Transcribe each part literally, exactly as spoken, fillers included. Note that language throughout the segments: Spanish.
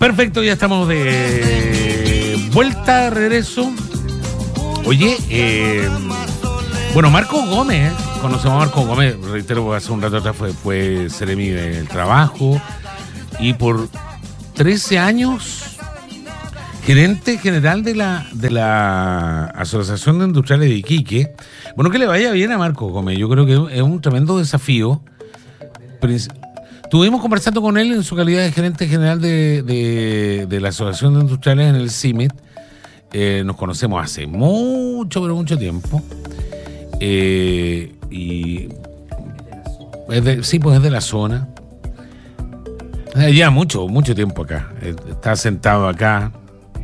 Perfecto, ya estamos de vuelta, regreso. Oye, eh, bueno, Marco Gómez, conocemos a Marco Gómez, reitero, hace un rato atrás fue, fue Seremi del Trabajo y por trece años gerente general de la, de la Asociación de Industriales de Iquique. Bueno, que le vaya bien a Marco Gómez, yo creo que es un tremendo desafío. Estuvimos conversando con él en su calidad de gerente general de, de, de la Asociación de Industriales en el CIMIT. Eh, nos conocemos hace mucho, pero mucho tiempo. Eh, y es de, sí, pues es de la zona. Eh, ya mucho, mucho tiempo acá. Eh, está sentado acá.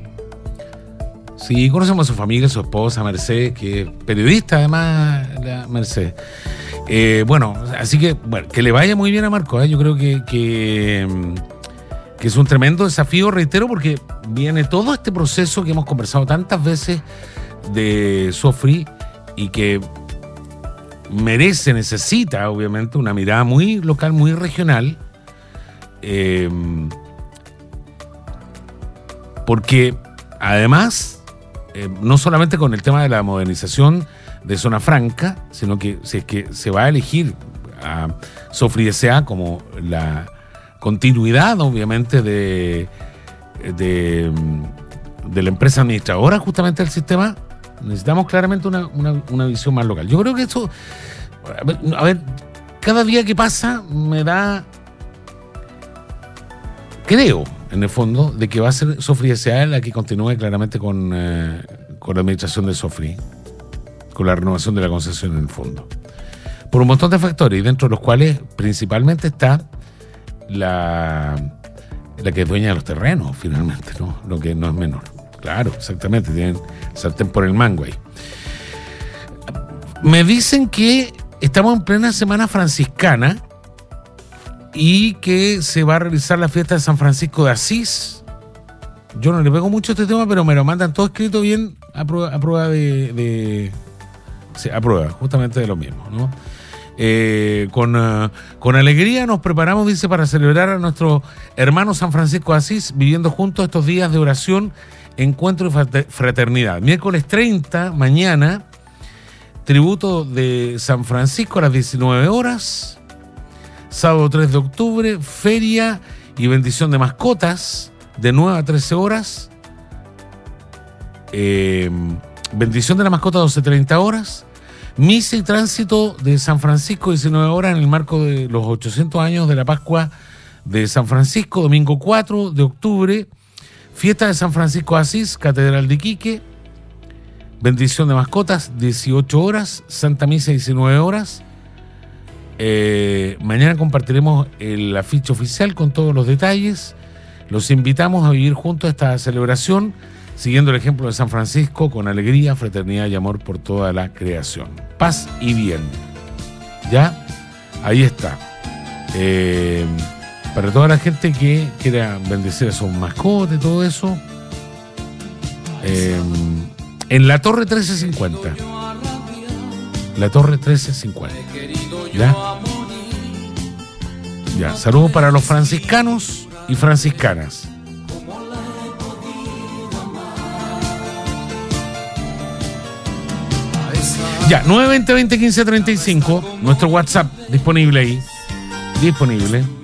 Sí, conocemos a su familia, su esposa, Mercedes, que es periodista además, la Mercedes. Eh, bueno, así que, bueno, que le vaya muy bien a Marco, ¿eh? Yo creo que, que, que es un tremendo desafío, reitero, porque viene todo este proceso que hemos conversado tantas veces de Sofri y que merece, necesita, obviamente, una mirada muy local, muy regional, eh, porque además, eh, no solamente con el tema de la modernización de Zona Franca, sino que si es que se va a elegir a Sofri S A como la continuidad, obviamente, de, de, de la empresa administradora justamente del sistema, necesitamos claramente una, una, una visión más local. Yo creo que eso, a ver, a ver, cada día que pasa me da, creo, en el fondo, de que va a ser Sofri S A la que continúe claramente con, eh, con la administración de Sofri, con la renovación de la concesión en el fondo. Por un montón de factores, y dentro de los cuales principalmente está la, la que es dueña de los terrenos, finalmente, ¿no? Lo que no es menor. Claro, exactamente, tienen sartén por el mango ahí. Me dicen que estamos en plena semana franciscana y que se va a realizar la fiesta de San Francisco de Asís. Yo no le pego mucho a este tema, pero me lo mandan todo escrito bien a prueba, a prueba de... de sí, a prueba, justamente de lo mismo, ¿no? Eh, con, uh, con alegría nos preparamos, dice, para celebrar a nuestro hermano San Francisco de Asís, viviendo juntos estos días de oración, encuentro y fraternidad. Miércoles treinta, mañana, tributo de San Francisco a las diecinueve horas. Sábado tres de octubre, feria y bendición de mascotas de nueve a trece horas. Eh, bendición de la mascota doce a treinta horas. Misa y tránsito de San Francisco diecinueve horas en el marco de los ochocientos años de la Pascua de San Francisco, domingo cuatro de octubre. Fiesta de San Francisco de Asís, Catedral de Iquique. Bendición de mascotas, dieciocho horas. Santa Misa, diecinueve horas. Eh, mañana compartiremos el afiche oficial con todos los detalles. Los invitamos a vivir juntos esta celebración, siguiendo el ejemplo de San Francisco, con alegría, fraternidad y amor por toda la creación. Paz y bien. ¿Ya? Ahí está. Eh, para toda la gente que quiera bendecir a sus mascotas y todo eso, eh, en la Torre trece cincuenta. La Torre trece cincuenta. ¿Ya? Ya, saludos para los franciscanos y franciscanas. Ya, nueve veinte, veinte quince treinta y cinco, nuestro WhatsApp disponible ahí. Disponible.